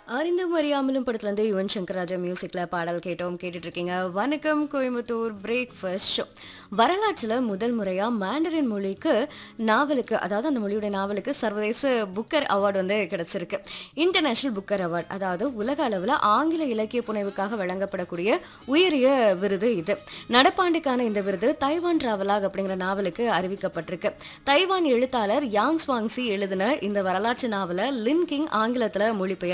அறிந்தும் அறியாமலும் படத்துலேருந்து யுவன் சங்கர் ராஜா மியூசிக்ல பாடல் கேட்டுட்டு இருக்கீங்க. வணக்கம் கோயம்புத்தூர் பிரேக்ஃபாஸ்ட் ஷோ. வரலாற்றில் முதல் முறையா மேண்டரின் மொழிக்கு நாவலுக்கு, அதாவது அந்த மொழியோட நாவலுக்கு சர்வதேச புக்கர் அவார்டு வந்து கிடைச்சிருக்கு. இன்டர்நேஷனல் புக்கர் அவார்டு, அதாவது உலக அளவில் ஆங்கில இலக்கிய புனைவுக்காக வழங்கப்படக்கூடிய உயரிய விருது இது. நடப்பாண்டுக்கான இந்த விருது தைவான் டிராவலாக் அப்படிங்கிற நாவலுக்கு அறிவிக்கப்பட்டிருக்கு. தைவான் எழுத்தாளர் யாங் ஸ்வாங்ஸி எழுதின இந்த வரலாற்று நாவலை லின் கிங் ஆங்கிலத்தில் மொழிபெயர்த்தார்.